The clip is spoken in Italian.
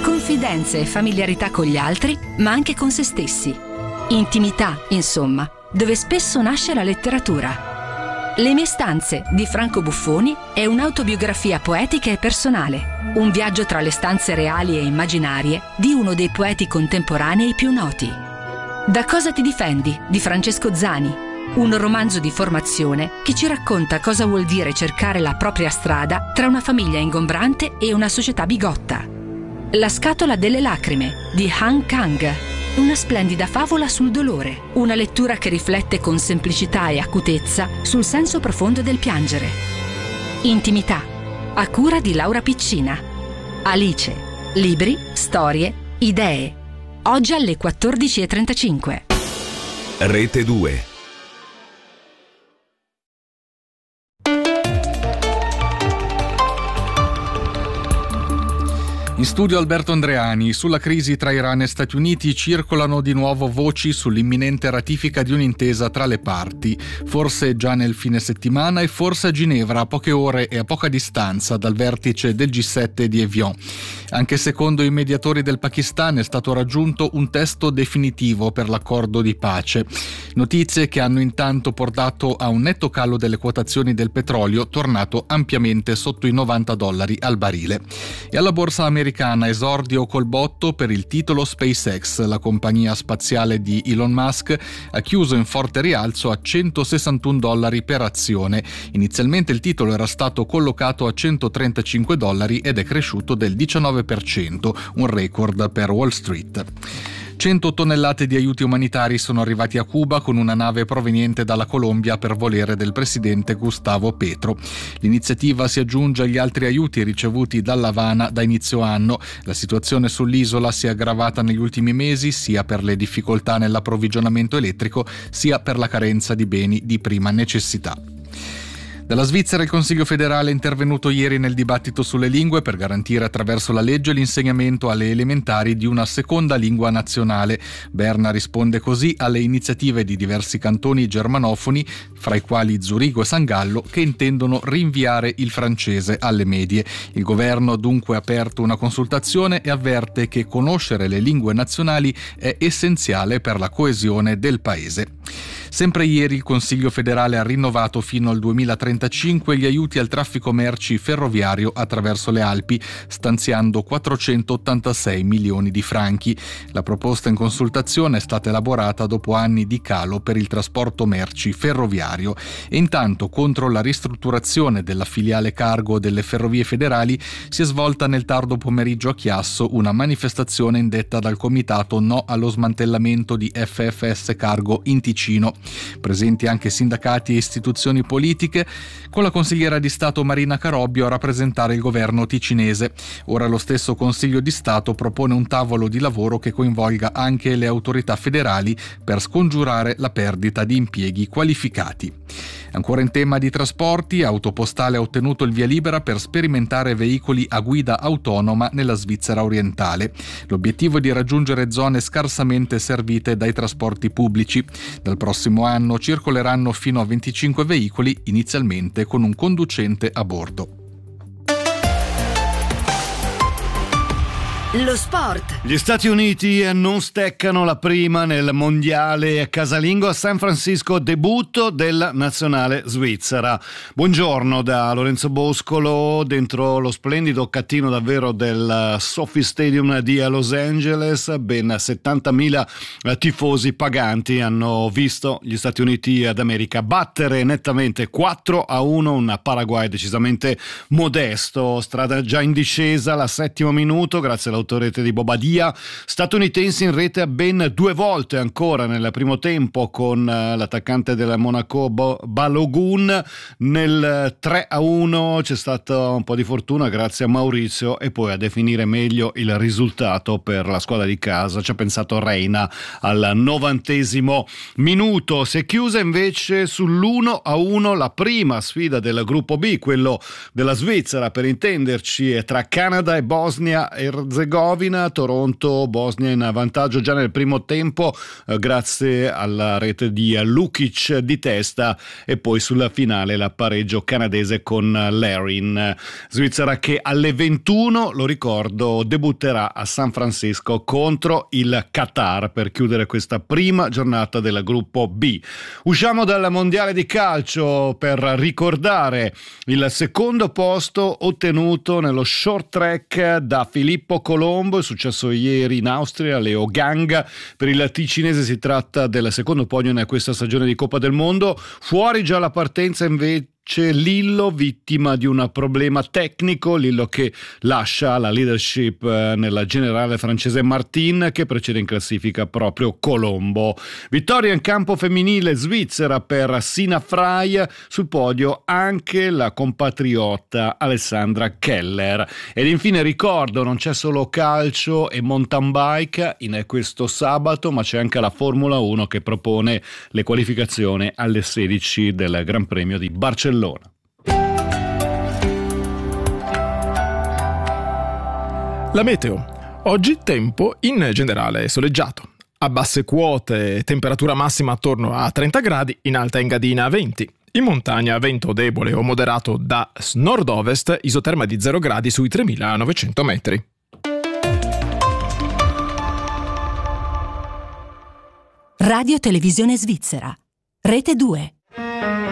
confidenza e familiarità con gli altri, ma anche con se stessi. Intimità, insomma, dove spesso nasce la letteratura. Le mie stanze di Franco Buffoni è un'autobiografia poetica e personale, un viaggio tra le stanze reali e immaginarie di uno dei poeti contemporanei più noti. Da cosa ti difendi di Francesco Zani, un romanzo di formazione che ci racconta cosa vuol dire cercare la propria strada tra una famiglia ingombrante e una società bigotta. La scatola delle lacrime di Han Kang, una splendida favola sul dolore, una lettura che riflette con semplicità e acutezza sul senso profondo del piangere. Intimità, a cura di Laura Piccina. Alice, libri, storie, idee. Oggi alle 14:35. Rete 2. In studio Alberto Andreani. Sulla crisi tra Iran e Stati Uniti circolano di nuovo voci sull'imminente ratifica di un'intesa tra le parti, forse già nel fine settimana e forse a Ginevra, a poche ore e a poca distanza dal vertice del G7 di Evian. Anche secondo i mediatori del Pakistan è stato raggiunto un testo definitivo per l'accordo di pace. Notizie che hanno intanto portato a un netto calo delle quotazioni del petrolio, tornato ampiamente sotto i $90 al barile. E alla borsa americana esordio col botto per il titolo SpaceX. La compagnia spaziale di Elon Musk ha chiuso in forte rialzo a $161 per azione. Inizialmente il titolo era stato collocato a $135 ed è cresciuto del 19%, un record per Wall Street. 100 tonnellate di aiuti umanitari sono arrivati a Cuba con una nave proveniente dalla Colombia per volere del presidente Gustavo Petro. L'iniziativa si aggiunge agli altri aiuti ricevuti dall'Havana da inizio anno. La situazione sull'isola si è aggravata negli ultimi mesi sia per le difficoltà nell'approvvigionamento elettrico sia per la carenza di beni di prima necessità. Dalla Svizzera il Consiglio federale è intervenuto ieri nel dibattito sulle lingue per garantire attraverso la legge l'insegnamento alle elementari di una seconda lingua nazionale. Berna risponde così alle iniziative di diversi cantoni germanofoni, fra i quali Zurigo e San Gallo, che intendono rinviare il francese alle medie. Il governo ha dunque aperto una consultazione e avverte che conoscere le lingue nazionali è essenziale per la coesione del paese. Sempre ieri il Consiglio federale ha rinnovato fino al 2035 gli aiuti al traffico merci ferroviario attraverso le Alpi, stanziando 486 milioni di franchi. La proposta in consultazione è stata elaborata dopo anni di calo per il trasporto merci ferroviario e intanto contro la ristrutturazione della filiale cargo delle Ferrovie Federali si è svolta nel tardo pomeriggio a Chiasso una manifestazione indetta dal comitato No allo smantellamento di FFS Cargo in Ticino. Presenti anche sindacati e istituzioni politiche, con la consigliera di Stato Marina Carobbio a rappresentare il governo ticinese. Ora lo stesso Consiglio di Stato propone un tavolo di lavoro che coinvolga anche le autorità federali per scongiurare la perdita di impieghi qualificati. Ancora in tema di trasporti, Autopostale ha ottenuto il via libera per sperimentare veicoli a guida autonoma nella Svizzera orientale. L'obiettivo è di raggiungere zone scarsamente servite dai trasporti pubblici. Dal prossimo anno circoleranno fino a 25 veicoli, inizialmente con un conducente a bordo. Lo sport. Gli Stati Uniti non steccano la prima nel mondiale casalingo a San Francisco, debutto della nazionale svizzera. Buongiorno da Lorenzo Boscolo dentro lo splendido cattino davvero del SoFi Stadium di Los Angeles. Ben 70.000 tifosi paganti hanno visto gli Stati Uniti d'America battere nettamente 4-1 un Paraguay decisamente modesto. Strada già in discesa, la 7° minuto, grazie all'autorete di Bobadilla, statunitensi in rete ben 2 volte ancora nel primo tempo con l'attaccante del Monaco Balogun. Nel 3-1 c'è stato un po' di fortuna grazie a Maurizio e poi a definire meglio il risultato per la squadra di casa ci ha pensato Reina al 90° minuto. Si è chiusa invece sull'1-1 la prima sfida del gruppo B, quello della Svizzera per intenderci, tra Canada e Bosnia Erzegovina. Erzegovina, Toronto, Bosnia in vantaggio già nel primo tempo grazie alla rete di Lukic di testa, e poi sulla finale la pareggio canadese con Larin. Svizzera che alle 21, lo ricordo, debutterà a San Francisco contro il Qatar per chiudere questa prima giornata del gruppo B. Usciamo dal mondiale di calcio per ricordare il secondo posto ottenuto nello short track da Filippo Colombo, è successo ieri in Austria, Leo Ganga. Per il ticinese si tratta del secondo podio in questa stagione di Coppa del Mondo. Fuori già la partenza invece Lillo, vittima di un problema tecnico, Lillo che lascia la leadership nella generale francese Martin, che precede in classifica proprio Colombo. Vittoria in campo femminile svizzera per Sina Frey, sul podio anche la compatriota Alessandra Keller. Ed infine ricordo, non c'è solo calcio e mountain bike in questo sabato, ma c'è anche la Formula 1 che propone le qualificazioni alle 16 del Gran Premio di Barcellona. La meteo. Oggi tempo in generale soleggiato. A basse quote temperatura massima attorno a 30 gradi, in alta Engadina a 20. In montagna vento debole o moderato da nord-ovest, isoterma di 0 gradi sui 3.900 metri. Radio Televisione Svizzera. Rete 2.